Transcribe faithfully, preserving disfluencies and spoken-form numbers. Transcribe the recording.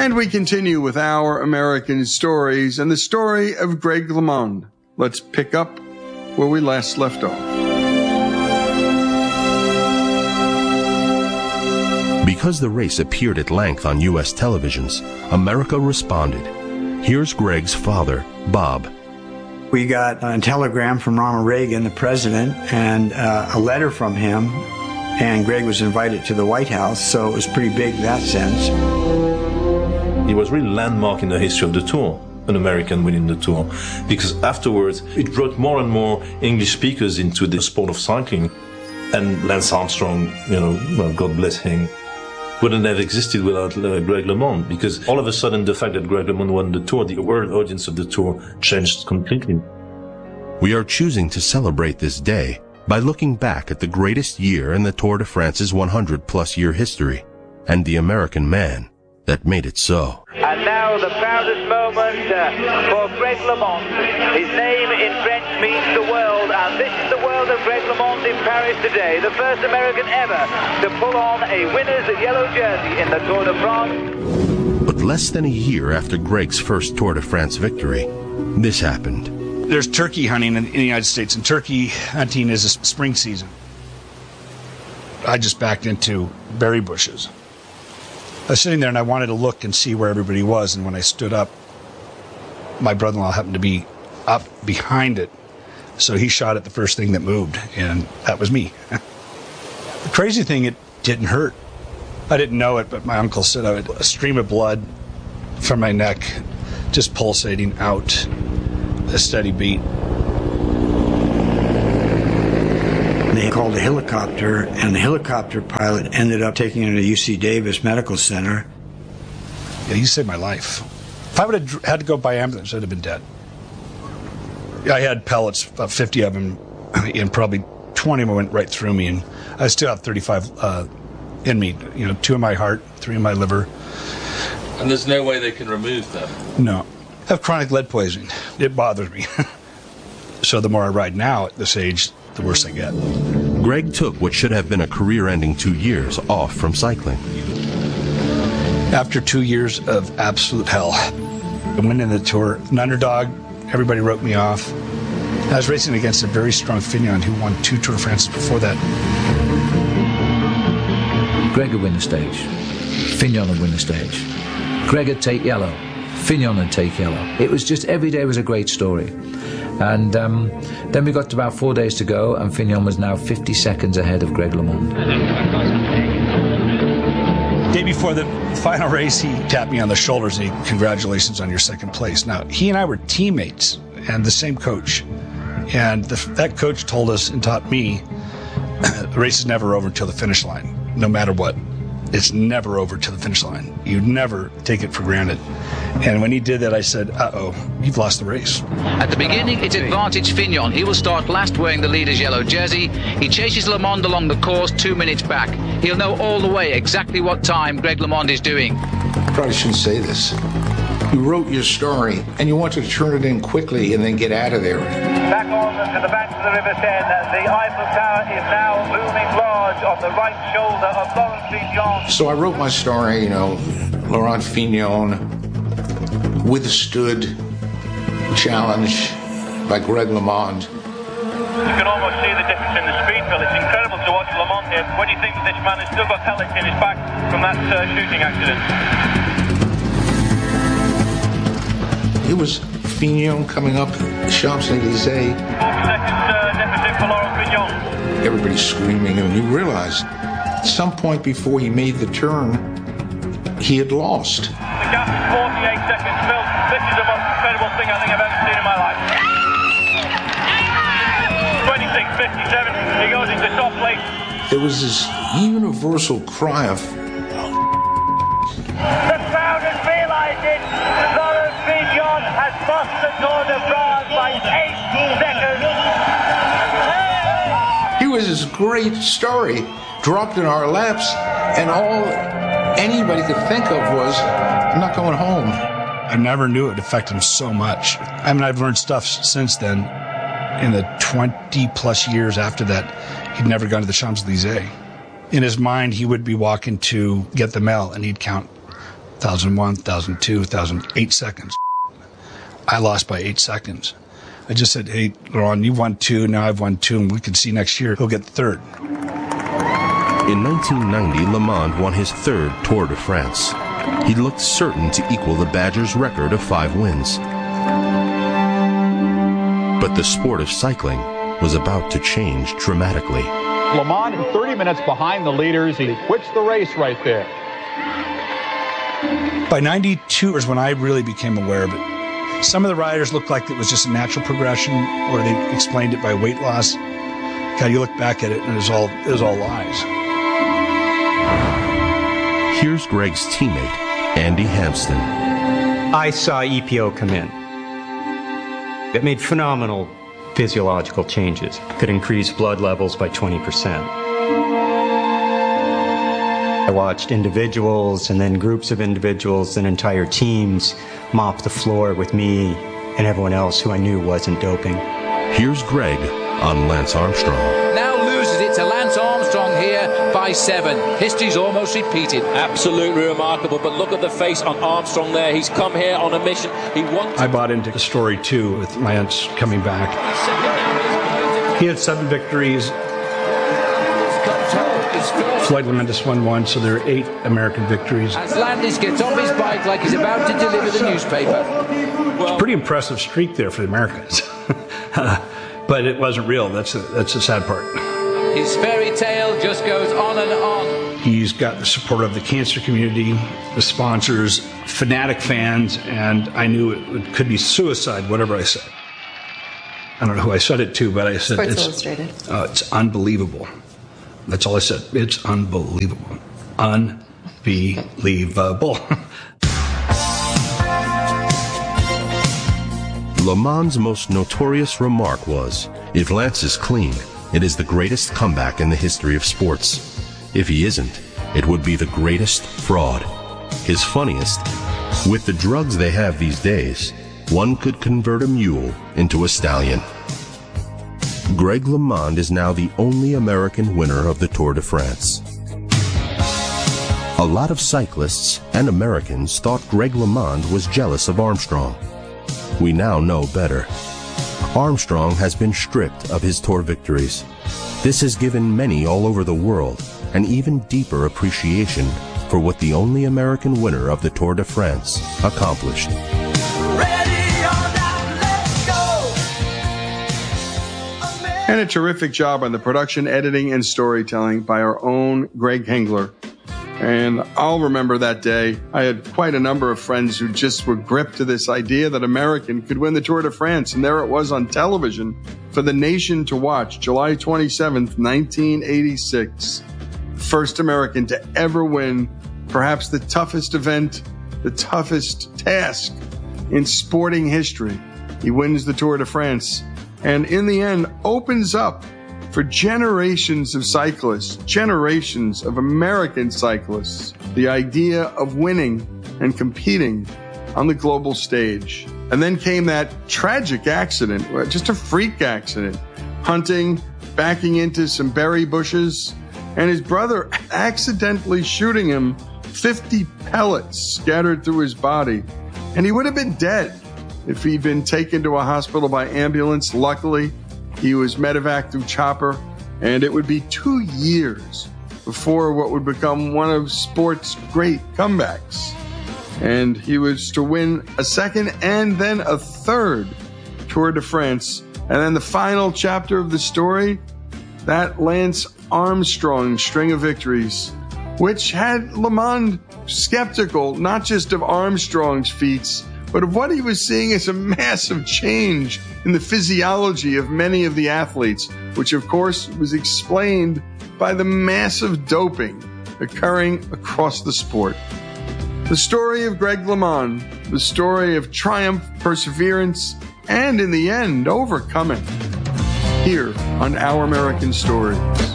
And we continue with our American stories and the story of Greg LeMond. Let's pick up where we last left off. Because the race appeared at length on U S televisions, America responded. Here's Greg's father, Bob. We got a telegram from Ronald Reagan, the president, and uh, a letter from him, and Greg was invited to the White House, so it was pretty big in that sense. It was really landmark in the history of the Tour, an American winning the Tour, because afterwards it brought more and more English speakers into the sport of cycling. And Lance Armstrong, you know, well, God bless him, wouldn't have existed without uh, Greg LeMond, because all of a sudden the fact that Greg LeMond won the Tour, the world audience of the Tour changed completely. We are choosing to celebrate this day by looking back at the greatest year in the Tour de France's one hundred plus year history, and the American man that made it so. And now the proudest moment uh, for Greg LeMond. His name in French means the world, and this is the world of Greg LeMond in Paris today, the first American ever to pull on a winner's yellow jersey in the Tour de France. But less than a year after Greg's first Tour de France victory, this happened. There's turkey hunting in the United States, and turkey hunting is a spring season. I just backed into berry bushes. I was sitting there and I wanted to look and see where everybody was, and when I stood up, my brother-in-law happened to be up behind it, so he shot at the first thing that moved, and that was me. The crazy thing, it didn't hurt. I didn't know it, but my uncle said I had a stream of blood from my neck just pulsating out, a steady beat. They called a helicopter, and the helicopter pilot ended up taking him to U C Davis Medical Center. Yeah, he saved my life. If I would have had to go by ambulance, I'd have been dead. I had pellets, about fifty of them, and probably twenty of them went right through me, and I still have thirty-five uh, in me. You know, two in my heart, three in my liver. And there's no way they can remove them? No. I have chronic lead poisoning. It bothers me. So the more I ride now at this age, the worse I get. Greg took what should have been a career-ending two years off from cycling. After two years of absolute hell, I went in the Tour, an underdog. Everybody wrote me off. I was racing against a very strong Fignon who won two Tour de France before that. Greg would win the stage. Fignon would win the stage. Greg would take yellow. Fignon would take yellow. It was just, every day was a great story. And um, then we got to about four days to go, and Fignon was now fifty seconds ahead of Greg LeMond. Day before the final race, he tapped me on the shoulders and he, congratulations on your second place. Now, he and I were teammates and the same coach. And the, that coach told us and taught me, the race is never over until the finish line, no matter what. It's never over to the finish line. You never take it for granted. And when he did that, I said, uh-oh, you've lost the race. At the beginning, it's advantage Fignon. He will start last wearing the leader's yellow jersey. He chases LeMond along the course two minutes back. He'll know all the way exactly what time Greg LeMond is doing. Probably shouldn't say this. You wrote your story, and you wanted to turn it in quickly and then get out of there. Back on to the banks of the River Seine, the Eiffel Tower is now looming large on the right shoulder of Laurent Fignon. So I wrote my story, you know, Laurent Fignon withstood challenge by Greg LeMond. You can almost see the difference in the speed, Phil. It's incredible to watch LeMond here. When you think that this man has still got pellets in his back from that uh, shooting accident. It was Fignon coming up Champs-Élysées. Four seconds uh, deficit for Laurent Fignon. Everybody's screaming, and you realize at some point before he made the turn, he had lost. The gap is forty-eight seconds, Phil. This is the most incredible thing I think I've ever seen in my life. twenty-six fifty-seven, he goes into top place. There was this universal cry of... The crowd has realised it. Laurent Fignon has lost the Tour de France by eight seconds. It was this great story dropped in our laps, and all anybody could think of was, I'm not going home. I never knew it affected him so much. I mean, I've learned stuff since then. In the twenty plus years after that, he'd never gone to the Champs-Élysées. In his mind, he would be walking to get the mail, and he'd count one thousand one, one thousand two, one thousand eight seconds. I lost by eight seconds. I just said, hey, Laurent, you won two, now I've won two, and we can see next year who'll get the third. In nineteen ninety, LeMond won his third Tour de France. He looked certain to equal the Badgers' record of five wins. But the sport of cycling was about to change dramatically. LeMond, thirty minutes behind the leaders. He quits the race right there. By ninety-two was when I really became aware of it. Some of the riders looked like it was just a natural progression, or they explained it by weight loss. God, you look back at it, and it was all, it was all lies. Here's Greg's teammate, Andy Hampsten. I saw E P O come in. It made phenomenal physiological changes. Could increase blood levels by twenty percent. I watched individuals and then groups of individuals and entire teams mop the floor with me and everyone else who I knew wasn't doping. Here's Greg on Lance Armstrong. Now loses it to Lance Armstrong here by seven. History's almost repeated. Absolutely remarkable, but look at the face on Armstrong there. He's come here on a mission. He wants. I bought into the story too with Lance coming back. He had seven victories. Floyd Landis won one, so there are eight American victories. As Landis gets off his bike like he's about to deliver the newspaper. It's a pretty impressive streak there for the Americans. But it wasn't real. That's a, that's the sad part. His fairy tale just goes on and on. He's got the support of the cancer community, the sponsors, fanatic fans, and I knew it, it could be suicide, whatever I said. I don't know who I said it to, but I said Sports it's, Illustrated. Uh, it's unbelievable. That's all I said. It's unbelievable. Unbelievable. LeMond's most notorious remark was, if Lance is clean, it is the greatest comeback in the history of sports. If he isn't, it would be the greatest fraud. His funniest, with the drugs they have these days, one could convert a mule into a stallion. Greg LeMond is now the only American winner of the Tour de France. A lot of cyclists and Americans thought Greg LeMond was jealous of Armstrong. We now know better. Armstrong has been stripped of his Tour victories. This has given many all over the world an even deeper appreciation for what the only American winner of the Tour de France accomplished. And a terrific job on the production, editing, and storytelling by our own Greg Hengler. And I'll remember that day. I had quite a number of friends who just were gripped to this idea that American could win the Tour de France. And there it was on television for the nation to watch, July twenty-seventh, nineteen eighty-six. First American to ever win perhaps the toughest event, the toughest task in sporting history. He wins the Tour de France. And in the end, opens up for generations of cyclists, generations of American cyclists, the idea of winning and competing on the global stage. And then came that tragic accident, just a freak accident, hunting, backing into some berry bushes, and his brother accidentally shooting him fifty pellets scattered through his body. And he would have been dead if he'd been taken to a hospital by ambulance. Luckily, he was medevaced through chopper, and it would be two years before what would become one of sport's great comebacks. And he was to win a second and then a third Tour de France. And then the final chapter of the story, that Lance Armstrong string of victories, which had LeMond skeptical, not just of Armstrong's feats, but of what he was seeing as a massive change in the physiology of many of the athletes, which of course was explained by the massive doping occurring across the sport. The story of Greg LeMond, the story of triumph, perseverance, and in the end, overcoming, here on Our American Stories.